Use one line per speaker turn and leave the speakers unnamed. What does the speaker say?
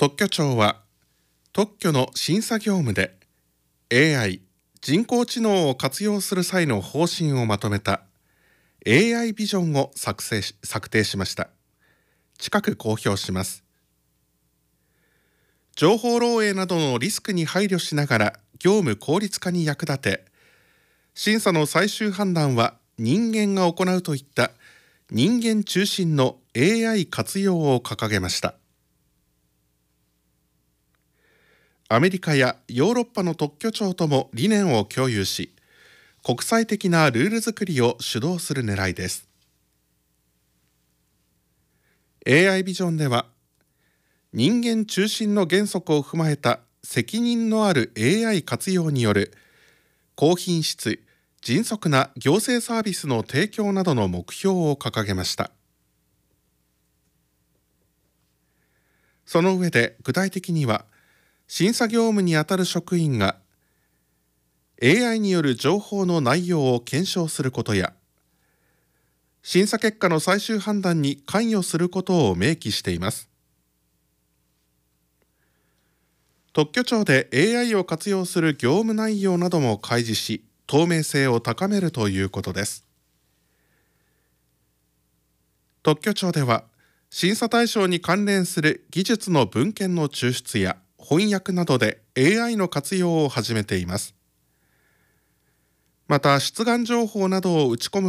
特許庁は特許の審査業務で AI 人工知能を活用する際の方針をまとめた AI ビジョンを策定しました。近く公表します。情報漏洩などのリスクに配慮しながら業務効率化に役立て、審査の最終判断は人間が行うといった人間中心の AI 活用を掲げました。アメリカやヨーロッパの特許庁とも理念を共有し、国際的なルール作りを主導する狙いです。AI ビジョンでは、人間中心の原則を踏まえた責任のある AI 活用による高品質、迅速な行政サービスの提供などの目標を掲げました。その上で具体的には、審査業務にあたる職員が AI による情報の内容を検証することや、審査結果の最終判断に関与することを明記しています。特許庁で AI を活用する業務内容なども開示し、透明性を高めるということです。特許庁では、審査対象に関連する技術の文献の抽出や翻訳などで AI の活用を始めています。また、出願情報などを打ち込む